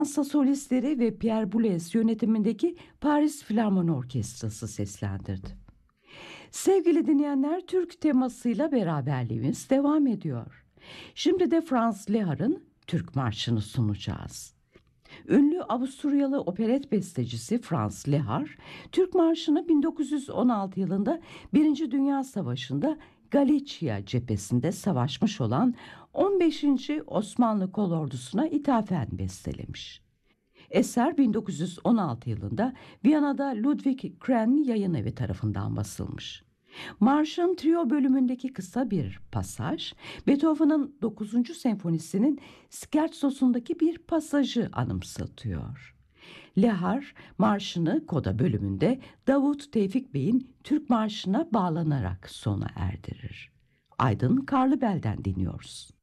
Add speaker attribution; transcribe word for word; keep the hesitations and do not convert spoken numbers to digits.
Speaker 1: Fransa solistleri ve Pierre Boulez yönetimindeki Paris Filarmoni Orkestrası seslendirdi. Sevgili dinleyenler, Türk temasıyla beraberliğimiz devam ediyor. Şimdi de Franz Lehar'ın Türk Marşı'nı sunacağız. Ünlü Avusturyalı operet bestecisi Franz Lehar, Türk Marşı'nı bin dokuz yüz on altı yılında Birinci Dünya Savaşı'nda Galicia cephesinde savaşmış olan on beşinci. Osmanlı Kolordusu'na ithafen bestelemiş. Eser bin dokuz yüz on altı yılında Viyana'da Ludwig Kren Yayınevi tarafından basılmış. Marşın trio bölümündeki kısa bir pasaj, Beethoven'ın dokuzuncu senfonisinin scherzosundaki bir pasajı anımsatıyor. Lehar, marşını koda bölümünde Davut Tevfik Bey'in Türk Marşı'na bağlanarak sona erdirir. Aydın Karlıbel'den dinliyoruz.